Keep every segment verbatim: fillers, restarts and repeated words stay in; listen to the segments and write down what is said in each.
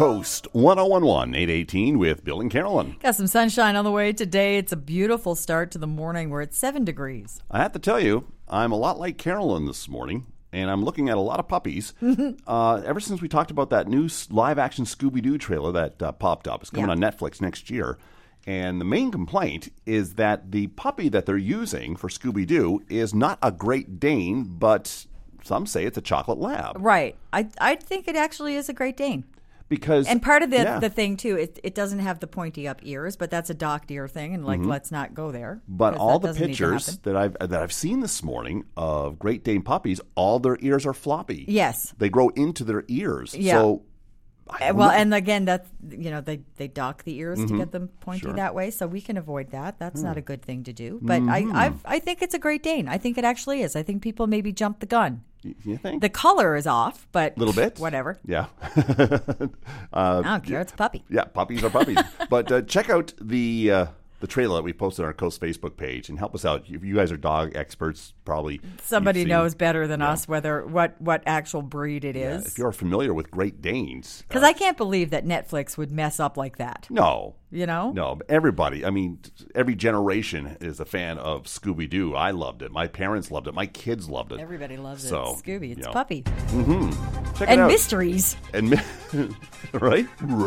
Coast, one oh one one, eight eighteen with Bill and Carolyn. Got some sunshine on the way today. It's a beautiful start to the morning. We're at seven degrees. I have to tell you, I'm a lot like Carolyn this morning, and I'm looking at a lot of puppies. uh, ever since we talked about that new live-action Scooby-Doo trailer that uh, popped up. It's coming yeah. on Netflix next year. And the main complaint is that the puppy that they're using for Scooby-Doo is not a Great Dane, but some say it's a chocolate lab. Right. I I think it actually is a Great Dane. Because and part of the yeah. the thing too, it it doesn't have the pointy up ears, but that's a docked ear thing, and like mm-hmm. let's not go there. But all the pictures that I've that I've seen this morning of Great Dane puppies, all their ears are floppy. Yes, they grow into their ears. Yeah. So. Well, and again, that's, you know, they, they dock the ears mm-hmm. to get them pointy sure. that way, so we can avoid that. That's mm. not a good thing to do. But mm-hmm. I I've, I think it's a Great Dane. I think it actually is. I think people maybe jumped the gun. You think? The color is off, but... A little bit? Whatever. Yeah. uh, I don't care. It's a puppy. Yeah, puppies are puppies. But uh, check out the... Uh, the trailer that we posted on our Coast Facebook page and help us out. If you guys are dog experts, probably somebody knows better than yeah. us whether what, what actual breed it is. Yeah, if you're familiar with Great Danes, because uh, I can't believe that Netflix would mess up like that. No, you know, no. Everybody, I mean, every generation is a fan of Scooby-Doo. I loved it. My parents loved it. My kids loved it. Everybody loves so, it. Scooby, it's you know. Puppy. Mm-hmm. Check and it out. mysteries. And mi- right,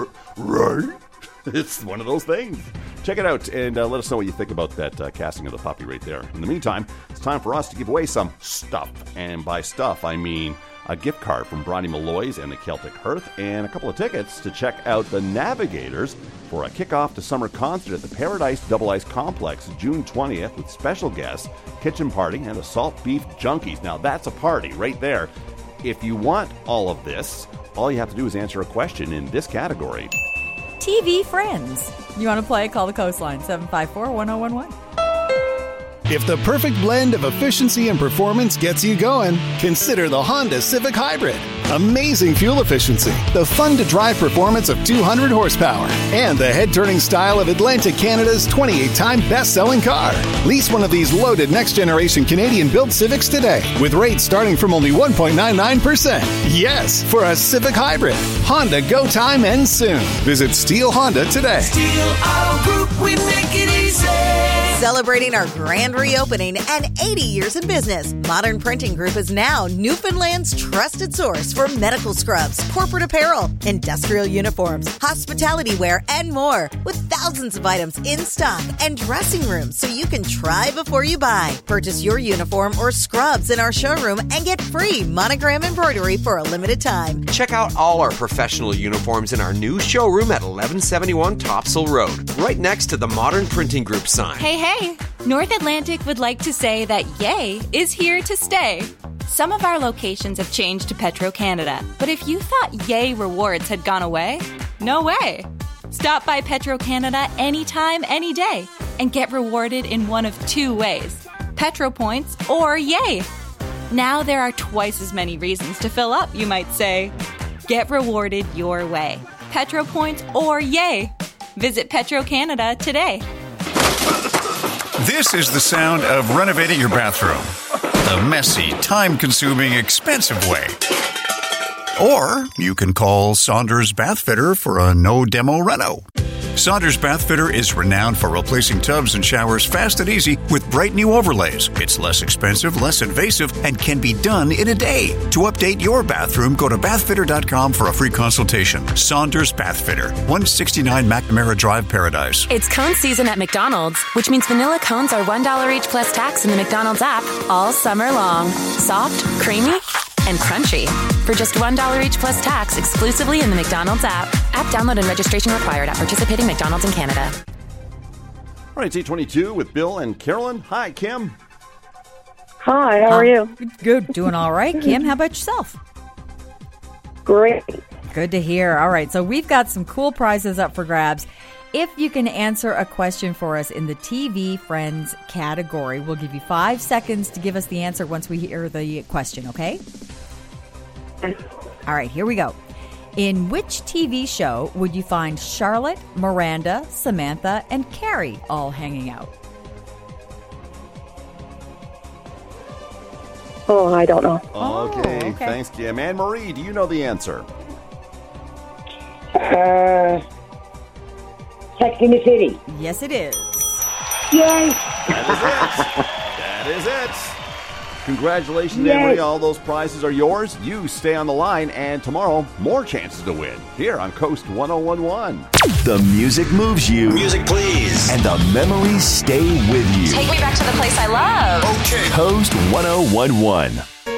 right. It's one of those things. Check it out and uh, let us know what you think about that uh, casting of the puppy right there. In the meantime, it's time for us to give away some stuff. And by stuff, I mean a gift card from Bronnie Malloy's and the Celtic Hearth and a couple of tickets to check out the Navigators for a kickoff to summer concert at the Paradise Double Ice Complex June twentieth with special guests, kitchen party, and Assault Beef Junkies. Now, that's a party right there. If you want all of this, all you have to do is answer a question in this category. T V Friends. You want to play? Call the Coastline, seven five four, one oh one one. If the perfect blend of efficiency and performance gets you going, consider the Honda Civic Hybrid. Amazing fuel efficiency, the fun-to-drive performance of two hundred horsepower, and the head-turning style of Atlantic Canada's twenty-eight time best-selling car. Lease one of these loaded next-generation Canadian-built Civics today, with rates starting from only one point nine nine percent. Yes, for a Civic Hybrid. Honda Go Time ends soon. Visit Steel Honda today. Steel Auto Group, we make it easy. Celebrating our grand reopening and eighty years in business, Modern Printing Group is now Newfoundland's trusted source for medical scrubs, corporate apparel, industrial uniforms, hospitality wear, and more, with thousands of items in stock and dressing rooms so you can try before you buy. Purchase your uniform or scrubs in our showroom and get free monogram embroidery for a limited time. Check out all our professional uniforms in our new showroom at eleven seventy-one Topsail Road, right next to the Modern Printing Group sign. Hey, hey! North Atlantic would like to say that Yay is here to stay. Some of our locations have changed to Petro-Canada, but if you thought Yay rewards had gone away, no way. Stop by Petro-Canada anytime, any day, and get rewarded in one of two ways, Petro Points or Yay. Now there are twice as many reasons to fill up, you might say. Get rewarded your way, Petro Points or Yay. Visit Petro-Canada today. This is the sound of renovating your bathroom. The messy, time-consuming, expensive way. Or you can call Saunders Bath Fitter for a no-demo reno. Saunders Bath Fitter is renowned for replacing tubs and showers fast and easy with bright new overlays. It's less expensive, less invasive, and can be done in a day. To update your bathroom, go to bath fitter dot com for a free consultation. Saunders Bath Fitter, one sixty-nine McNamara Drive, Paradise. It's cone season at McDonald's, which means vanilla cones are one dollar each plus tax in the McDonald's app all summer long. Soft, creamy, and crunchy. For just one dollar each plus tax exclusively in the McDonald's app. App download and registration required at participating McDonald's in Canada. All right, it's eight twenty-two with Bill and Carolyn. Hi, Kim. Hi, how are you? Good, doing all right. Kim, how about yourself? Great. Good to hear. All right, so we've got some cool prizes up for grabs. If you can answer a question for us in the T V Friends category, we'll give you five seconds to give us the answer once we hear the question, okay? All right, here we go. In which T V show would you find Charlotte, Miranda, Samantha, and Carrie all hanging out? Oh, I don't know. Okay, Oh, okay. Thanks, Kim. Anne Marie, do you know the answer? Uh, Sex in the City. Yes, it is. Yay! That is it. That is it. Congratulations, Yay. Anne-Marie. All those prizes are yours. You stay on the line, and tomorrow, more chances to win here on Coast one oh one point one. The music moves you. Music, please. And the memories stay with you. Take me back to the place I love. Okay. Coast one oh one point one.